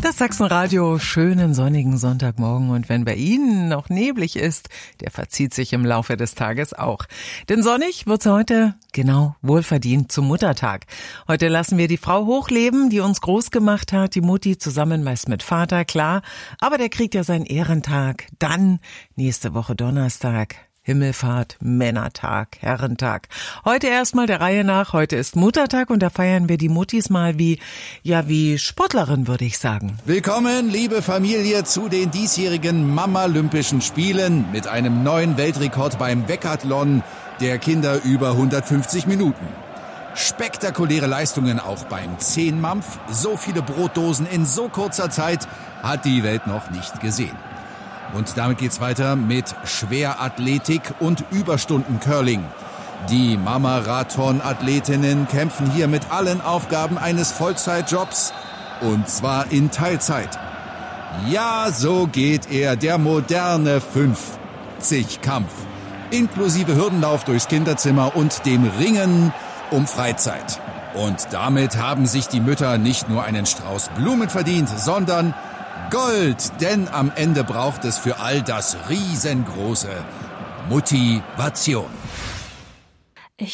Das Sachsenradio, schönen sonnigen Sonntagmorgen. Und wenn bei Ihnen noch neblig ist, der verzieht sich im Laufe des Tages auch. Denn sonnig wird's heute, genau, wohlverdient zum Muttertag. Heute lassen wir die Frau hochleben, die uns groß gemacht hat, die Mutti zusammen meist mit Vater, klar. Aber der kriegt ja seinen Ehrentag. Dann, nächste Woche Donnerstag, Himmelfahrt, Männertag, Herrentag. Heute erstmal der Reihe nach. Heute ist Muttertag und da feiern wir die Muttis mal wie Sportlerin, würde ich sagen. Willkommen, liebe Familie, zu den diesjährigen Mama-Olympischen Spielen mit einem neuen Weltrekord beim Decathlon der Kinder über 150 Minuten. Spektakuläre Leistungen auch beim 10-Mampf. So viele Brotdosen in so kurzer Zeit hat die Welt noch nicht gesehen. Und damit geht's weiter mit Schwerathletik und Überstunden-Curling. Die Marathon-Athletinnen kämpfen hier mit allen Aufgaben eines Vollzeitjobs und zwar in Teilzeit. Ja, so geht er, der moderne 50-Kampf. Inklusive Hürdenlauf durchs Kinderzimmer und dem Ringen um Freizeit. Und damit haben sich die Mütter nicht nur einen Strauß Blumen verdient, sondern Gold, denn am Ende braucht es für all das riesengroße Motivation.